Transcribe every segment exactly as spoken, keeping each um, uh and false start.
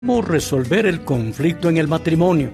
¿Cómo resolver el conflicto en el matrimonio?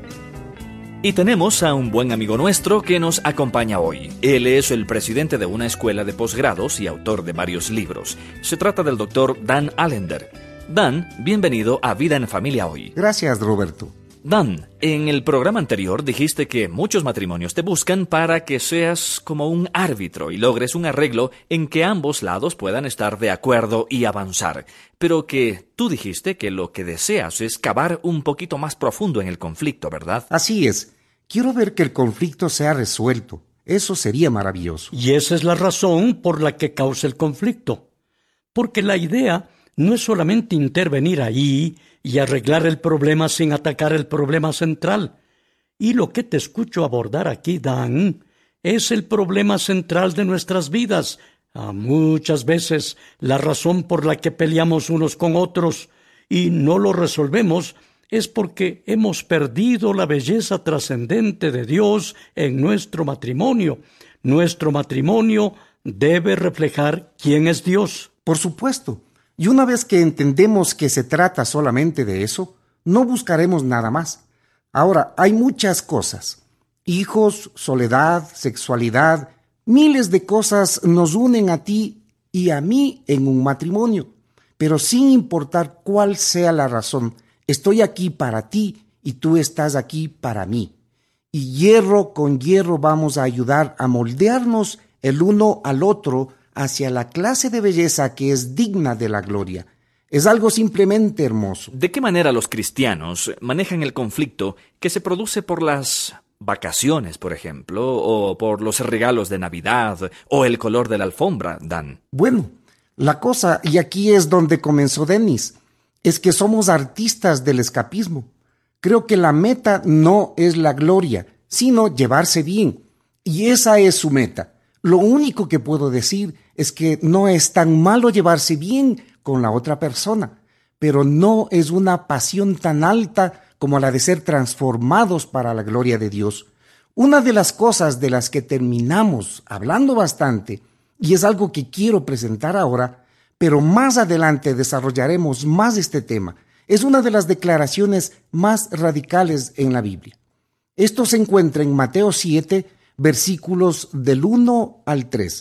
Y tenemos a un buen amigo nuestro que nos acompaña hoy. Él es el presidente de una escuela de posgrados y autor de varios libros. Se trata del doctor Dan Allender. Dan, bienvenido a Vida en Familia hoy. Gracias, Roberto. Dan, en el programa anterior dijiste que muchos matrimonios te buscan para que seas como un árbitro y logres un arreglo en que ambos lados puedan estar de acuerdo y avanzar, pero que tú dijiste que lo que deseas es cavar un poquito más profundo en el conflicto, ¿verdad? Así es. Quiero ver que el conflicto sea resuelto. Eso sería maravilloso. Y esa es la razón por la que causa el conflicto. Porque la idea no es solamente intervenir ahí y arreglar el problema sin atacar el problema central. Y lo que te escucho abordar aquí, Dan, es el problema central de nuestras vidas. A muchas veces la razón por la que peleamos unos con otros y no lo resolvemos es porque hemos perdido la belleza trascendente de Dios en nuestro matrimonio. Nuestro matrimonio debe reflejar quién es Dios. Por supuesto. Y una vez que entendemos que se trata solamente de eso, no buscaremos nada más. Ahora, hay muchas cosas. Hijos, soledad, sexualidad, miles de cosas nos unen a ti y a mí en un matrimonio. Pero sin importar cuál sea la razón, estoy aquí para ti y tú estás aquí para mí. Y hierro con hierro vamos a ayudar a moldearnos el uno al otro hacia la clase de belleza que es digna de la gloria. Es algo simplemente hermoso. ¿De qué manera los cristianos manejan el conflicto que se produce por las vacaciones, por ejemplo, o por los regalos de Navidad, o el color de la alfombra, Dan? Bueno, la cosa, y aquí es donde comenzó Dennis, es que somos artistas del escapismo. Creo que la meta no es la gloria, sino llevarse bien. Y esa es su meta. Lo único que puedo decir es que no es tan malo llevarse bien con la otra persona, pero no es una pasión tan alta como la de ser transformados para la gloria de Dios. Una de las cosas de las que terminamos hablando bastante, y es algo que quiero presentar ahora, pero más adelante desarrollaremos más este tema, es una de las declaraciones más radicales en la Biblia. Esto se encuentra en Mateo siete, versículos del uno al tres.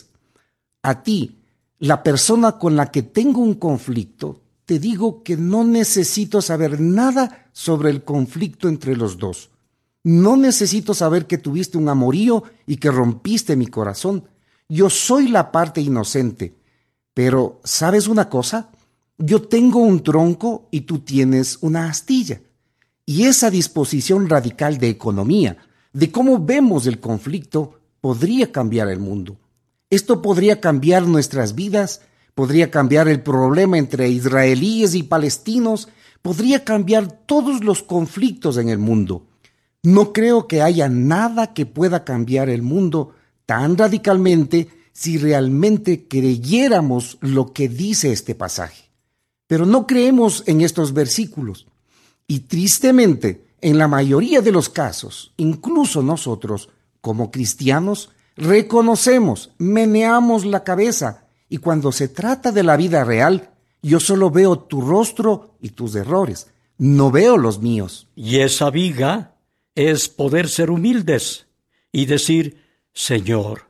A ti, la persona con la que tengo un conflicto, te digo que no necesito saber nada sobre el conflicto entre los dos. No necesito saber que tuviste un amorío y que rompiste mi corazón. Yo soy la parte inocente. Pero, ¿sabes una cosa? Yo tengo un tronco y tú tienes una astilla. Y esa disposición radical de economía, de cómo vemos el conflicto, podría cambiar el mundo. Esto podría cambiar nuestras vidas, podría cambiar el problema entre israelíes y palestinos, podría cambiar todos los conflictos en el mundo. No creo que haya nada que pueda cambiar el mundo tan radicalmente si realmente creyéramos lo que dice este pasaje. Pero no creemos en estos versículos. Y tristemente, en la mayoría de los casos, incluso nosotros, como cristianos, reconocemos, meneamos la cabeza, y cuando se trata de la vida real, yo solo veo tu rostro y tus errores, no veo los míos. Y esa viga es poder ser humildes y decir, Señor,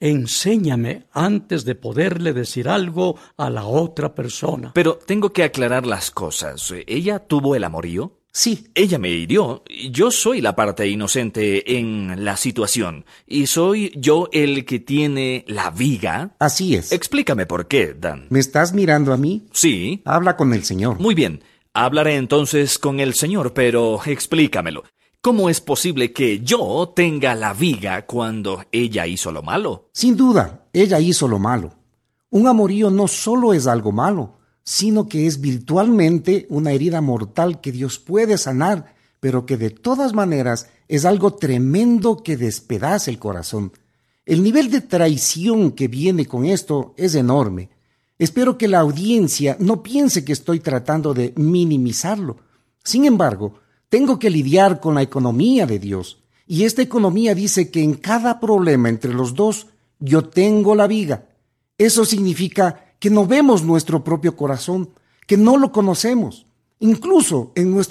enséñame antes de poderle decir algo a la otra persona. Pero tengo que aclarar las cosas. ¿Ella tuvo el amorío? Sí. Ella me hirió. Yo soy la parte inocente en la situación. ¿Y soy yo el que tiene la viga? Así es. Explícame por qué, Dan. ¿Me estás mirando a mí? Sí. Habla con el Señor. Muy bien. Hablaré entonces con el Señor, pero explícamelo. ¿Cómo es posible que yo tenga la viga cuando ella hizo lo malo? Sin duda, ella hizo lo malo. Un amorío no solo es algo malo, sino que es virtualmente una herida mortal que Dios puede sanar, pero que de todas maneras es algo tremendo que despedaza el corazón. El nivel de traición que viene con esto es enorme. Espero que la audiencia no piense que estoy tratando de minimizarlo. Sin embargo, tengo que lidiar con la economía de Dios, y esta economía dice que en cada problema entre los dos, yo tengo la viga. Eso significa que no vemos nuestro propio corazón, que no lo conocemos. Incluso en nuestro